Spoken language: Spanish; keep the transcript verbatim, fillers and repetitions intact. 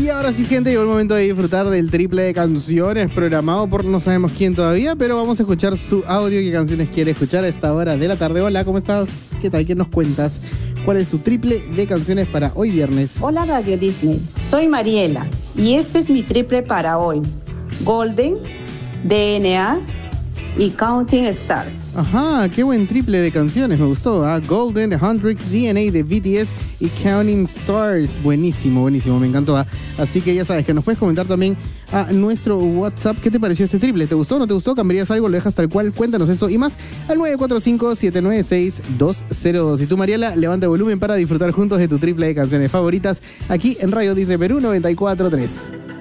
Y ahora sí, gente, llegó el momento de disfrutar del triple de canciones programado por no sabemos quién todavía, pero vamos a escuchar su audio. ¿Qué canciones quiere escuchar a esta hora de la tarde? Hola, ¿cómo estás? ¿Qué tal? ¿Qué nos cuentas? ¿Cuál es tu triple de canciones para hoy viernes? Hola Radio Disney, soy Mariela y este es mi triple para hoy. Golden, D N A y Counting Stars. Ajá, qué buen triple de canciones, me gustó. ¿Ah? Golden, The Hundreds, D N A de B T S y Counting Stars. Buenísimo, buenísimo, me encantó. ¿Ah? Así que ya sabes que nos puedes comentar también a nuestro WhatsApp. ¿Qué te pareció este triple? ¿Te gustó o no te gustó? ¿Cambiarías algo? ¿Lo dejas tal cual? Cuéntanos eso y más al nueve cuatro cinco, siete nueve seis, dos cero dos. Y tú, Mariela, levanta el volumen para disfrutar juntos de tu triple de canciones favoritas aquí en Radio Disney Perú noventa y cuatro punto tres.